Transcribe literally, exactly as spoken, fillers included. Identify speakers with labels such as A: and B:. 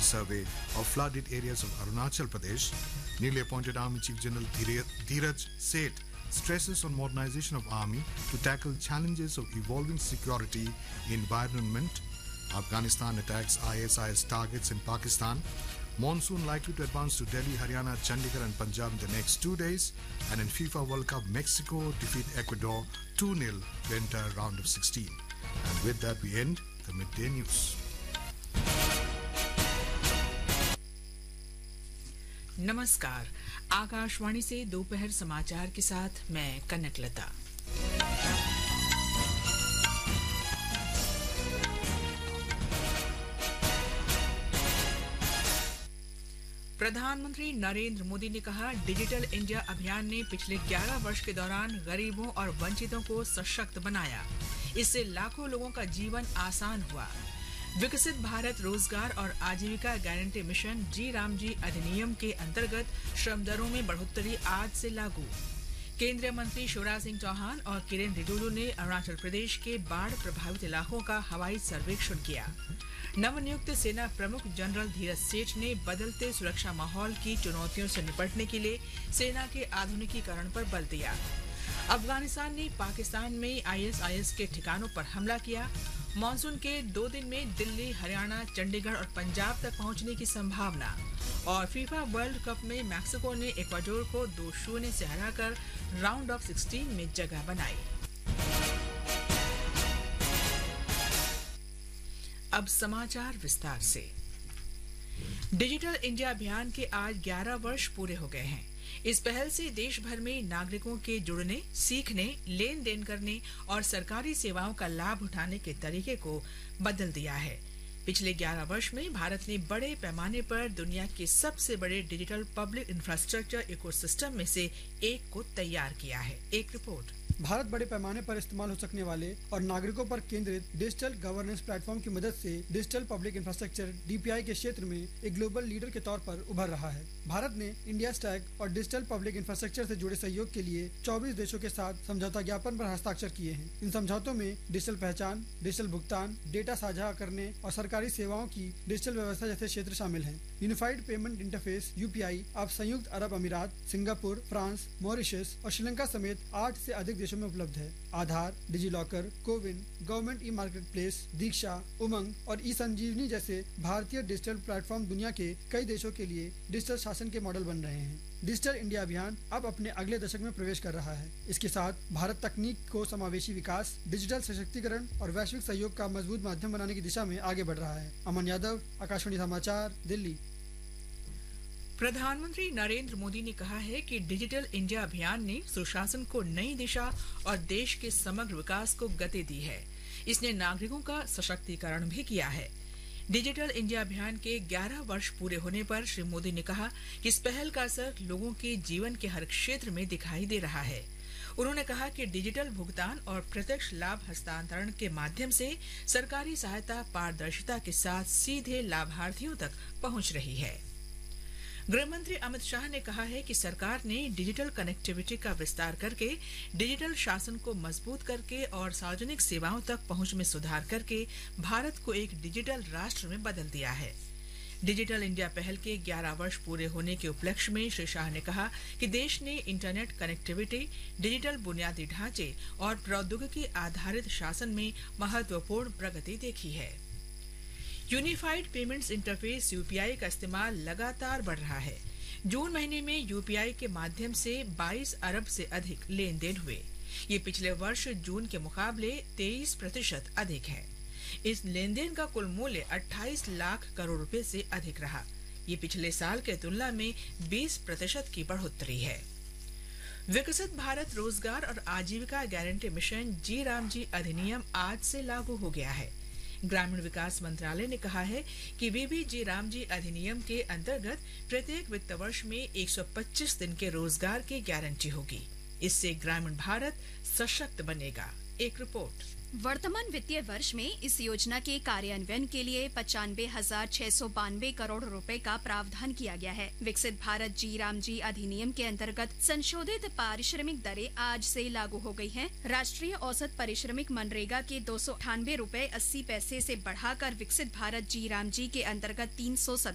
A: survey of flooded areas of Arunachal Pradesh. Newly appointed Army Chief General Dheeraj Seth stresses on modernization of Army to tackle challenges of evolving security environment. Afghanistan attacks I S I S targets in Pakistan. Monsoon likely to advance to Delhi, Haryana, Chandigarh and Punjab in the next two days. And in FIFA World Cup, Mexico defeat Ecuador two nil to enter round of sixteen. And with that, we end the midday news.
B: नमस्कार, आकाशवाणी से दोपहर समाचार के साथ मैं कनकलता। प्रधानमंत्री नरेंद्र मोदी ने कहा, डिजिटल इंडिया अभियान ने पिछले ग्यारह वर्ष के दौरान गरीबों और वंचितों को सशक्त बनाया। इससे लाखों लोगों का जीवन आसान हुआ। विकसित भारत रोजगार और आजीविका गारंटी मिशन जी राम जी अधिनियम के अंतर्गत श्रम दरों में बढ़ोतरी आज से लागू। केंद्रीय मंत्री शिवराज सिंह चौहान और किरेन रिजिजू ने अरुणाचल प्रदेश के बाढ़ प्रभावित इलाकों का हवाई सर्वेक्षण किया। नवनियुक्त सेना प्रमुख जनरल धीरज सेठ ने बदलते सुरक्षा माहौल की चुनौतियों से निपटने के लिए सेना के आधुनिकीकरण पर बल दिया। अफगानिस्तान ने पाकिस्तान में आई एस आई एस के ठिकानों पर हमला किया। मॉनसून के दो दिन में दिल्ली, हरियाणा, चंडीगढ़ और पंजाब तक पहुंचने की संभावना। और फीफा वर्ल्ड कप में मैक्सिको ने इक्वाडोर को दो शून्य से हराकर राउंड ऑफ सिक्सटीन में जगह बनाई। अब समाचार विस्तार से। डिजिटल इंडिया अभियान के आज ग्यारह वर्ष पूरे हो गए हैं। इस पहल से देश भर में नागरिकों के जुड़ने, सीखने, लेन देन करने और सरकारी सेवाओं का लाभ उठाने के तरीके को बदल दिया है। पिछले ग्यारह वर्ष में भारत ने बड़े पैमाने पर दुनिया के सबसे बड़े डिजिटल पब्लिक इंफ्रास्ट्रक्चर इकोसिस्टम में से एक को तैयार किया है। एक रिपोर्ट।
C: भारत बड़े पैमाने पर इस्तेमाल हो सकने वाले और नागरिकों पर केंद्रित डिजिटल गवर्नेंस प्लेटफॉर्म की मदद से digital public infrastructure D P I के क्षेत्र में एक ग्लोबल लीडर के तौर पर उभर रहा है। भारत ने इंडिया स्टैक और डिजिटल पब्लिक इंफ्रास्ट्रक्चर से जुड़े सहयोग के लिए चौबीस देशों के साथ समझौता ज्ञापन पर हस्ताक्षर किए हैं। इन समझौतों में डिजिटल पहचान, डिजिटल भुगतान, डेटा साझा करने और सरकारी सेवाओं की डिजिटल व्यवस्था जैसे क्षेत्र शामिल हैं। Unified payment interface U P I अब संयुक्त अरब अमीरात, सिंगापुर, फ्रांस, मॉरिशस और श्रीलंका समेत आठ से अधिक देशों में उपलब्ध है। आधार, DigiLocker, CoWIN, government e market place, दीक्षा, उमंग और ई संजीवनी जैसे भारतीय डिजिटल प्लेटफॉर्म दुनिया के कई देशों के लिए डिजिटल शासन के मॉडल बन रहे हैं। डिजिटल इंडिया अभियान अब अपने अगले दशक में प्रवेश कर रहा है। इसके साथ भारत तकनीक को समावेशी विकास, डिजिटल सशक्तिकरण और वैश्विक सहयोग का मजबूत माध्यम बनाने की दिशा में आगे बढ़ रहा है। अमन यादव, आकाशवाणी समाचार, दिल्ली।
B: प्रधानमंत्री नरेंद्र मोदी ने कहा है कि डिजिटल इंडिया अभियान ने सुशासन को नई दिशा और देश के समग्र विकास को गति दी है। इसने नागरिकों का सशक्तिकरण भी किया है। डिजिटल इंडिया अभियान के ग्यारह वर्ष पूरे होने पर श्री मोदी ने कहा कि इस पहल का असर लोगों के जीवन के हर क्षेत्र में दिखाई दे रहा है। उन्होंने कहा कि डिजिटल भुगतान और प्रत्यक्ष लाभ हस्तांतरण के माध्यम से सरकारी सहायता पारदर्शिता के साथ सीधे लाभार्थियों तक पहुंच रही है। गृह मंत्री अमित शाह ने कहा है कि सरकार ने डिजिटल कनेक्टिविटी का विस्तार करके डिजिटल शासन को मजबूत करके और सार्वजनिक सेवाओं तक पहुंच में सुधार करके भारत को एक डिजिटल राष्ट्र में बदल दिया है। डिजिटल इंडिया पहल के ग्यारह वर्ष पूरे होने के उपलक्ष्य में श्री शाह ने कहा कि देश ने इंटरनेट कनेक्टिविटी, डिजिटल बुनियादी ढांचे और प्रौद्योगिकी आधारित शासन में महत्वपूर्ण प्रगति देखी है। Unified payments interface U P I का इस्तेमाल लगातार बढ़ रहा है। जून महीने में यू पी आई के माध्यम से बाईस अरब से अधिक लेन देन हुए। ये पिछले वर्ष जून के मुकाबले तेईस प्रतिशत अधिक है। इस लेन देन का कुल मूल्य अट्ठाईस लाख करोड़ रुपए से अधिक रहा। ये पिछले साल के तुलना में बीस प्रतिशत की बढ़ोतरी है। विकसित भारत रोजगार और आजीविका गारंटी मिशन जी राम जी अधिनियम आज से लागू हो गया है। ग्रामीण विकास मंत्रालय ने कहा है कि वी बी जी राम जी अधिनियम के अंतर्गत प्रत्येक वित्त वर्ष में एक सौ पच्चीस दिन के रोजगार की गारंटी होगी। इससे ग्रामीण भारत सशक्त बनेगा। एक रिपोर्ट।
D: वर्तमान वित्तीय वर्ष में इस योजना के कार्यान्वयन के लिए पचानवे हजार छह सौ बानवे करोड़ रुपए का प्रावधान किया गया है। विकसित भारत जी राम जी अधिनियम के अंतर्गत संशोधित पारिश्रमिक दरें आज से लागू हो गई हैं। राष्ट्रीय औसत पारिश्रमिक मनरेगा के दो सौ अठानवे रूपए अस्सी पैसे से बढ़ाकर विकसित भारत जी राम जी के अंतर्गत तीन सौ